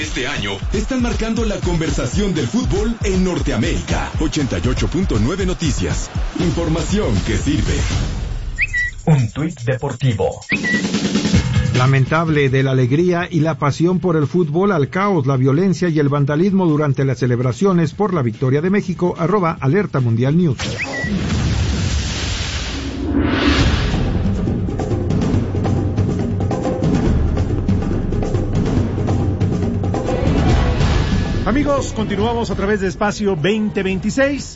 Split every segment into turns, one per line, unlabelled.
Este año están marcando la conversación del fútbol en Norteamérica. 88.9 Noticias. Información que sirve.
Un tuit deportivo.
Lamentable de la alegría y la pasión por el fútbol al caos, la violencia y el vandalismo durante las celebraciones por la victoria de México. @Alerta Mundial News.
Amigos, continuamos a través de Espacio 2026,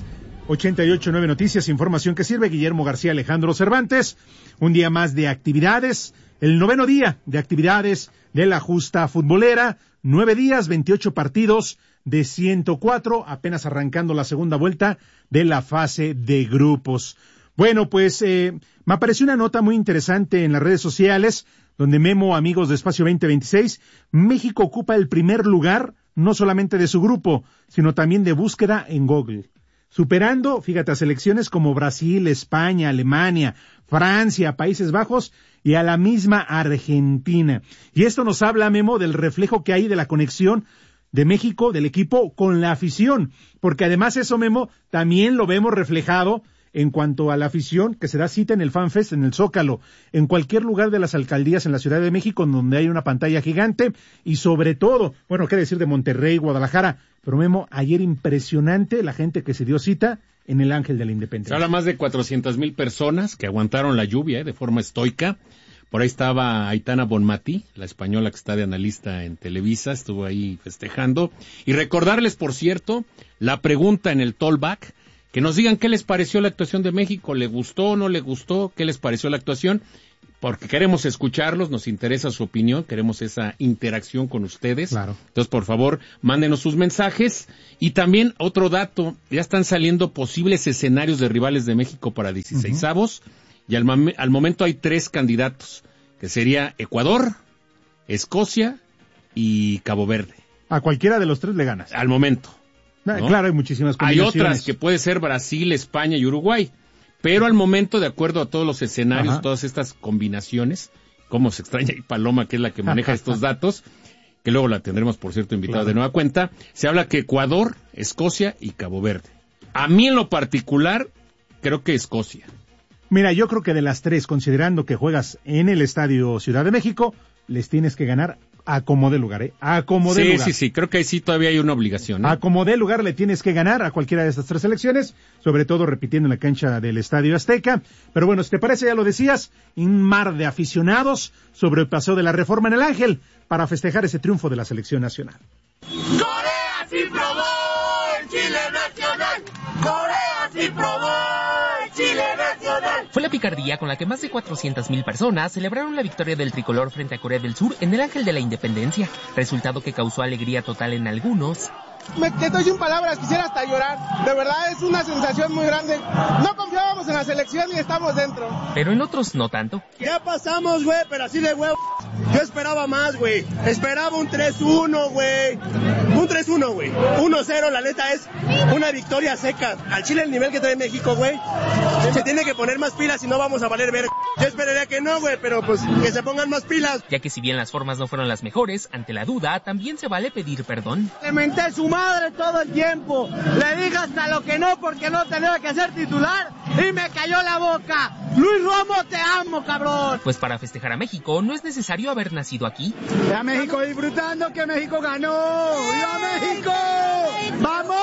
88.9 Noticias, información que sirve. Guillermo García, Alejandro Cervantes. Un día más de actividades, el 9º día de actividades de la justa futbolera. 9 días, 28 partidos de 104, apenas arrancando la segunda vuelta de la fase de grupos. Bueno, pues me apareció una nota muy interesante en las redes sociales, donde Memo, amigos de Espacio 2026, México ocupa el primer lugar, no solamente de su grupo, sino también de búsqueda en Google, superando, fíjate, a selecciones como Brasil, España, Alemania, Francia, Países Bajos y a la misma Argentina. Y esto nos habla, Memo, del reflejo que hay de la conexión de México, del equipo, con la afición, porque además eso, Memo, también lo vemos reflejado en cuanto a la afición que se da cita en el FanFest, en el Zócalo, en cualquier lugar de las alcaldías en la Ciudad de México, en donde hay una pantalla gigante, y sobre todo, bueno, qué decir de Monterrey, Guadalajara, pero Memo, ayer impresionante la gente que se dio cita en el Ángel de la Independencia.
Se habla más de 400,000 personas que aguantaron la lluvia de forma estoica. Por ahí estaba Aitana Bonmatí, la española que está de analista en Televisa, estuvo ahí festejando. Y recordarles, por cierto, la pregunta en el Tollback, que nos digan qué les pareció la actuación de México, ¿le gustó o no le gustó? ¿Qué les pareció la actuación? Porque queremos escucharlos, nos interesa su opinión, queremos esa interacción con ustedes.
Claro.
Entonces, por favor, mándenos sus mensajes. Y también, otro dato, ya están saliendo posibles escenarios de rivales de México para 16avos, y al momento hay 3 candidatos, que sería Ecuador, Escocia y Cabo Verde.
A cualquiera de los 3 le ganas.
Al momento. ¿no?
Claro, hay muchísimas
Hay
combinaciones.
otras que puede ser Brasil, España y Uruguay, pero al momento, de acuerdo a todos los escenarios, todas estas combinaciones, cómo se extraña y Paloma, que es la que maneja estos datos, que luego la tendremos, por cierto, invitada de nueva cuenta, se habla que Ecuador, Escocia y Cabo Verde. A mí en lo particular, creo que Escocia.
Mira, yo creo que de las 3, considerando que juegas en el Estadio Ciudad de México, les tienes que ganar a como de lugar, a como de lugar.
Sí, creo que ahí sí todavía hay una obligación.
A como de lugar le tienes que ganar a cualquiera de estas 3 selecciones, sobre todo repitiendo en la cancha del Estadio Azteca. Pero bueno, si te parece, ya lo decías, un mar de aficionados sobre el paseo de la Reforma en el Ángel para festejar ese triunfo de la selección nacional.
Corea sí probó el Chile nacional. Corea sí probó el Chile nacional.
Fue la picardía con la que más de 400,000 personas celebraron la victoria del tricolor frente a Corea del Sur en el Ángel de la Independencia, resultado que causó alegría total en algunos.
Me estoy sin palabras, quisiera hasta llorar. De verdad es una sensación muy grande. No confiábamos en la selección y estamos dentro.
Pero en otros no tanto.
Ya pasamos, güey, pero así de huevo. Yo esperaba más, güey. Esperaba un 3-1, güey. Un 3-1, güey. 1-0, la neta, es una victoria seca. Al Chile el nivel que trae México, güey, se tiene que poner más pilas y no vamos a valer ver. Yo esperaría que no, güey, pero pues que se pongan más pilas.
Ya que si bien las formas no fueron las mejores, ante la duda también se vale pedir perdón.
Le menté su madre todo el tiempo. Le dije hasta lo que no porque no tenía que ser titular y me cayó la boca. Luis Romo, te amo, cabrón.
Pues para festejar a México no es necesario haber nacido aquí.
Ya México disfrutando que México ganó. ¡Viva México! ¡Vamos!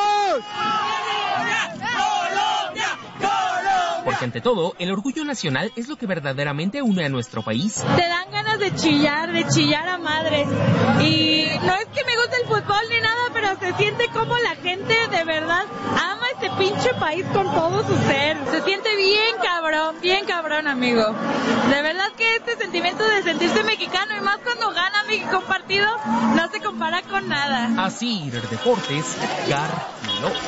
¡Colombia! ¡Colombia!
Porque ante todo, el orgullo nacional es lo que verdaderamente une a nuestro país.
Te dan ganas de chillar a madres. Y no es que me guste el fútbol ni nada, pero se siente como la gente de verdad ama este pinche país con todo su ser. Se siente bien cabrón, amigo. De verdad que este sentimiento de sentirse mexicano, y más cuando gana México un partido, no se compara con nada.
Así, Deportes, Edgar López.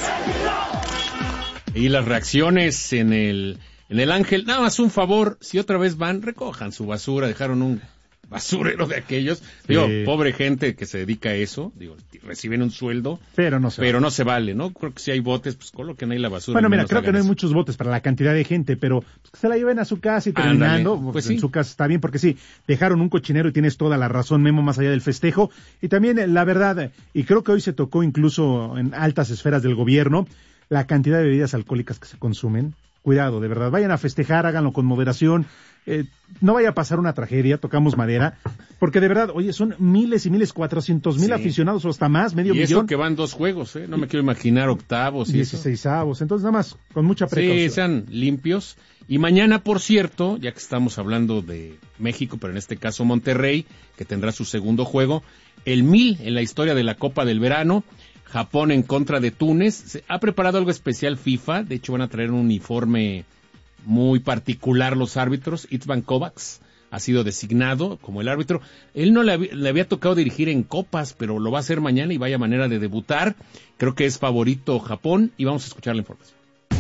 Y las reacciones en el Ángel, nada más un favor, si otra vez van, recojan su basura, dejaron un basurero de aquellos. Digo, pobre gente que se dedica a eso, digo, reciben un sueldo, pero no se vale, ¿no? Creo que si hay botes, pues coloquen ahí la basura.
Bueno, mira, creo que no hay muchos botes para la cantidad de gente, pero pues, que se la lleven a su casa y terminando, pues en su casa está bien, porque sí, dejaron un cochinero y tienes toda la razón, Memo, más allá del festejo. Y también, la verdad, y creo que hoy se tocó incluso en altas esferas del gobierno, la cantidad de bebidas alcohólicas que se consumen. Cuidado, de verdad, vayan a festejar, háganlo con moderación, no vaya a pasar una tragedia, tocamos madera, porque de verdad, oye, son miles y miles, 400,000 aficionados o hasta más, medio millón.
Y eso que van 2 juegos, no me quiero imaginar octavos y
16avos, entonces nada más, con mucha precaución.
Sí, sean limpios. Y mañana, por cierto, ya que estamos hablando de México, pero en este caso Monterrey, que tendrá su segundo juego, el 1000 en la historia de la Copa del Verano, Japón en contra de Túnez. Se ha preparado algo especial FIFA, de hecho van a traer un uniforme muy particular los árbitros. Itzvan Kovacs ha sido designado como el árbitro. Él no le había tocado dirigir en copas, pero lo va a hacer mañana y vaya manera de debutar. Creo que es favorito Japón y vamos a escuchar la información.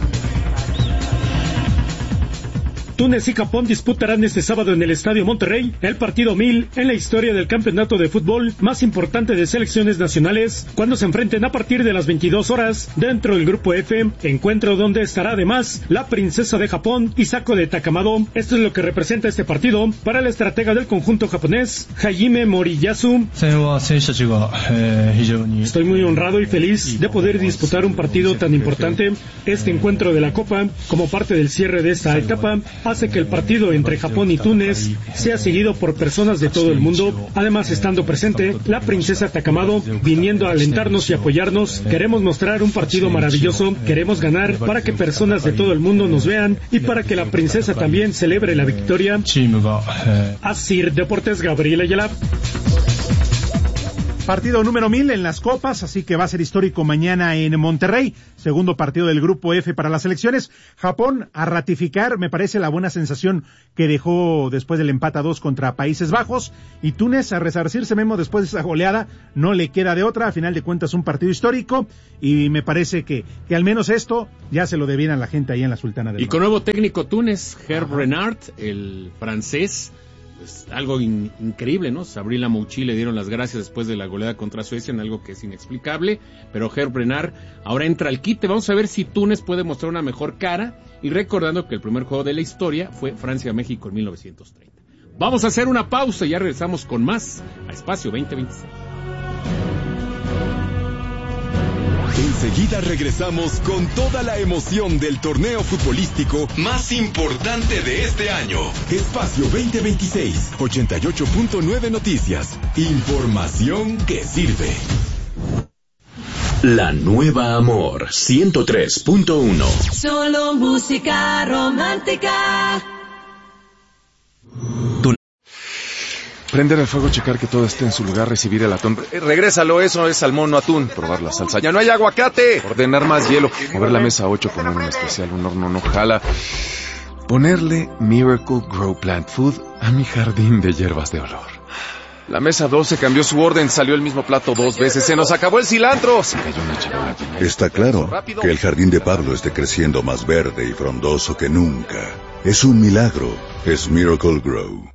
Túnez y Japón disputarán este sábado en el Estadio Monterrey el partido 1000 en la historia del campeonato de fútbol más importante de selecciones nacionales, cuando se enfrenten a partir de las 22 horas dentro del Grupo F, encuentro donde estará además la princesa de Japón, Hisako de Takamado. Esto es lo que representa este partido para el estratega del conjunto japonés, Hajime Moriyasu. Estoy muy honrado y feliz de poder disputar un partido tan importante. Este encuentro de la Copa, como parte del cierre de esta etapa, hace que el partido entre Japón y Túnez sea seguido por personas de todo el mundo. Además, estando presente la princesa Takamado, viniendo a alentarnos y apoyarnos, queremos mostrar un partido maravilloso, queremos ganar para que personas de todo el mundo nos vean y para que la princesa también celebre la victoria. Asir Deportes, Gabriel Ayala.
Partido número 1000 en las copas, así que va a ser histórico mañana en Monterrey. Segundo partido del Grupo F para las selecciones. Japón a ratificar, me parece la buena sensación que dejó después del empate a 2 contra Países Bajos. Y Túnez a resarcirse, Memo, después de esa goleada. No le queda de otra, a final de cuentas un partido histórico. Y me parece que al menos esto ya se lo debían a la gente ahí en la Sultana del
Norte. Y con nuevo técnico Túnez, Hervé Renard, el francés. Pues algo increíble, ¿no? Sabrina Lamouchi le dieron las gracias después de la goleada contra Suecia en algo que es inexplicable, pero Hervé Renard ahora entra al quite. Vamos a ver si Túnez puede mostrar una mejor cara, y recordando que el primer juego de la historia fue Francia-México en 1930. Vamos a hacer una pausa y ya regresamos con más a Espacio 2026.
Enseguida regresamos con toda la emoción del torneo futbolístico más importante de este año. Espacio 2026, 88.9 Noticias. Información que sirve.
La nueva Amor 103.1.
Solo música romántica.
Prender el fuego, checar que todo esté en su lugar, recibir el atún. Regrésalo, eso es salmón, no atún. Probar la salsa. ¡Ya no hay aguacate! Ordenar más hielo. Mover la mesa 8, poner un especial, un horno no jala. Ponerle Miracle Grow Plant Food a mi jardín de hierbas de olor. La mesa 12 cambió su orden, salió el mismo plato 2 veces. ¡Se nos acabó el cilantro! Se cayó una charola.
Está claro que el jardín de Pablo esté creciendo más verde y frondoso que nunca. Es un milagro. Es Miracle Grow.